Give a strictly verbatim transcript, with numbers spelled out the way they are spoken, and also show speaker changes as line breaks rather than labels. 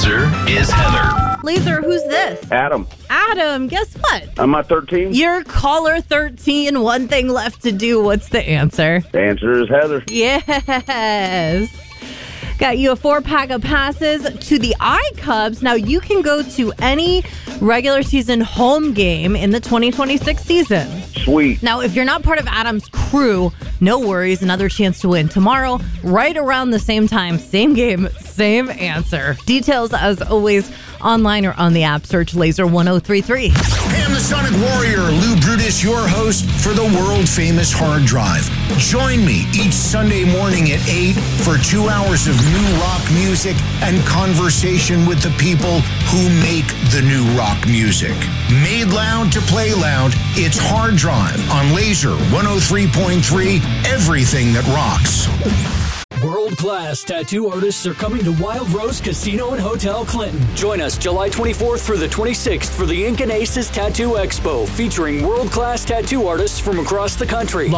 answer is Heather.
Laser, who's this?
Adam.
Adam, guess what?
I'm at thirteen.
You're caller thirteen. One thing left to do. What's the answer?
The answer is Heather.
Yes. Got you a four-pack of passes to the iCubs. Now, you can go to any regular season home game in the twenty twenty-six season.
Sweet.
Now, if you're not part of Adam's crew, no worries. Another chance to win tomorrow, right around the same time. Same game, same answer. Details, as always, online or on the app. Search Laser one oh three three.
Hey, I'm the Sonic Warrior, Lou Brutus, your host for the world-famous Hard Drive. Join me each Sunday morning at eight for two hours of new rock music and conversation with the people who make the new rock music. Made loud to play loud, it's Hard Drive on Laser one oh three point three, everything that rocks.
World-class tattoo artists are coming to Wild Rose Casino and Hotel Clinton. Join us July twenty-fourth through the twenty-sixth for the Ink and Aces Tattoo Expo, featuring world-class tattoo artists from across the country.